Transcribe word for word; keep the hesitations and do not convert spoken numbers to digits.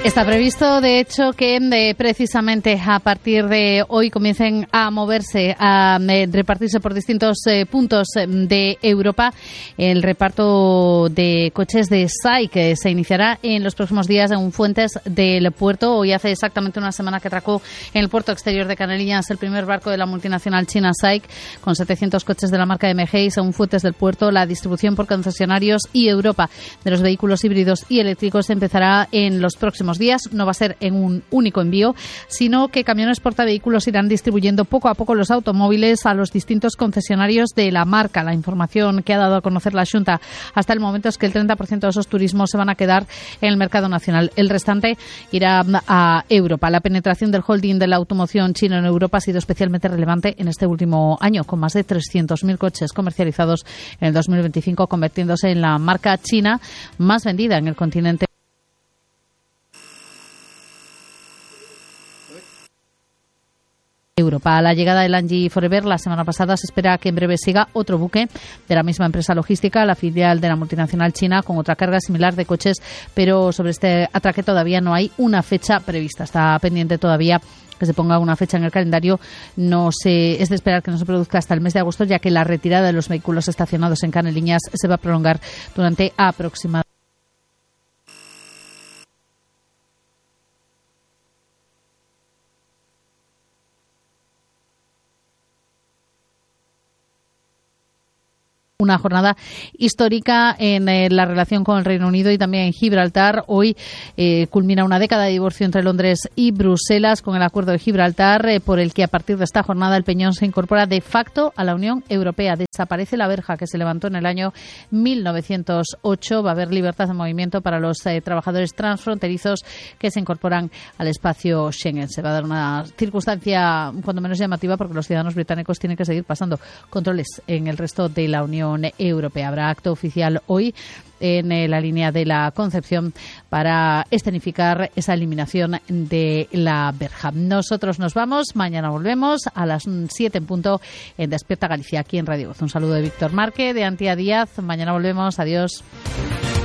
Está previsto, de hecho, que de, precisamente a partir de hoy comiencen a moverse, a eh, repartirse por distintos eh, puntos de Europa el reparto de coches de S A I, que se iniciará en los próximos días en Fuentes del Puerto. Hoy hace exactamente una semana que atracó en el puerto exterior de Canarias el primer barco de la multinacional china S A I, con setecientos coches de la marca M G, según Fuentes del Puerto. La distribución por concesionarios y Europa de los vehículos híbridos y eléctricos empezará en los próximos días. No va a ser en un único envío, sino que camiones portavehículos irán distribuyendo poco a poco los automóviles a los distintos concesionarios de la marca. La información que ha dado a conocer la Xunta hasta el momento es que el treinta por ciento de esos turismos se van a quedar en el mercado nacional. El restante irá a Europa. La penetración del holding de la automoción chino en Europa ha sido especialmente relevante en este último año, con más de trescientos mil coches comercializados en el dos mil veinticinco, convirtiéndose en la marca china más vendida en el continente. Europa. A la llegada del Angie Forever la semana pasada, se espera que en breve siga otro buque de la misma empresa logística, la filial de la multinacional china, con otra carga similar de coches, pero sobre este atraque todavía no hay una fecha prevista. Está pendiente todavía que se ponga una fecha en el calendario. No se, es de esperar que no se produzca hasta el mes de agosto, ya que la retirada de los vehículos estacionados en Caneliñas se va a prolongar durante aproximadamente una jornada histórica en eh, la relación con el Reino Unido y también en Gibraltar. Hoy eh, culmina una década de divorcio entre Londres y Bruselas con el Acuerdo de Gibraltar, eh, por el que a partir de esta jornada el Peñón se incorpora de facto a la Unión Europea. Desaparece la verja que se levantó en el año mil novecientos ocho. Va a haber libertad de movimiento para los eh, trabajadores transfronterizos que se incorporan al espacio Schengen. Se va a dar una circunstancia cuando menos llamativa, porque los ciudadanos británicos tienen que seguir pasando controles en el resto de la Unión Europea. Habrá acto oficial hoy en eh, la línea de la Concepción para escenificar esa eliminación de la verja. Nosotros nos vamos, mañana volvemos a las siete en punto en Despierta Galicia, aquí en Radio Voz. Un saludo de Víctor Marque, de Antía Díaz. Mañana volvemos. Adiós.